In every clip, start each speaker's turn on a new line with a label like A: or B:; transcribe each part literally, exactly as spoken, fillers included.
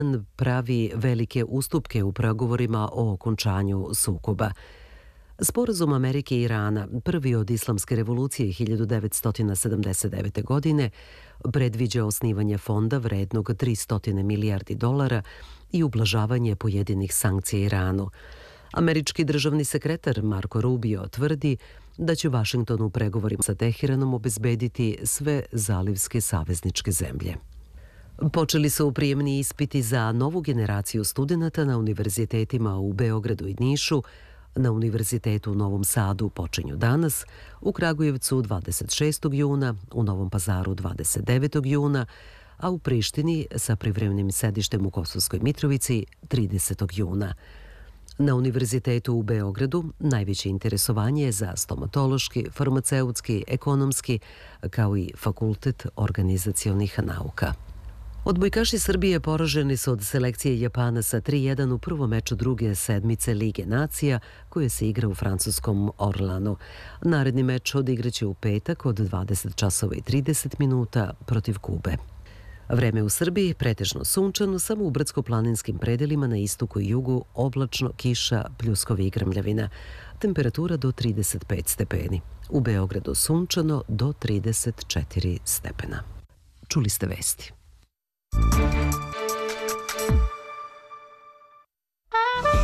A: pravi velike ustupke u pregovorima o okončanju sukoba. Sporazum Amerike i Irana, prvi od islamske revolucije hiljadu devetsto sedamdeset devete. godine, predviđa osnivanje fonda vrednog tristo milijardi dolara i ublažavanje pojedinih sankcija Iranu. Američki državni sekretar Marko Rubio tvrdi da će Vašington u pregovorima sa Teheranom obezbediti sve zalivske savezničke zemlje. Počeli su prijemni ispiti za novu generaciju studenata na univerzitetima u Beogradu i Nišu. Na Univerzitetu u Novom Sadu počinju danas, u Kragujevcu dvadeset šestog juna, u Novom Pazaru dvadeset devetog juna, a u Prištini sa privremenim sedištem u Kosovskoj Mitrovici tridesetog juna. Na Univerzitetu u Beogradu najveće interesovanje je za stomatološki, farmaceutski, ekonomski, kao i Fakultet organizacionih nauka. Odbojkaši Srbije poraženi su od selekcije Japana sa tri jedan u prvom meču druge sedmice Lige nacija, koje se igra u francuskom Orlanu. Naredni meč odigraće u petak od dvadeset časova i trideset minuta protiv Kube. Vreme u Srbiji pretežno sunčano, samo u brdsko-planinskim predelima na istoku i jugu oblačno, kiša, pljuskovi i grmljavina. Temperatura do trideset pet stepeni. U Beogradu sunčano do trideset četiri stepena. Čuli ste vesti.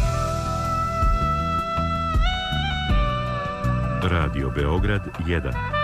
B: Radio Beograd jedan.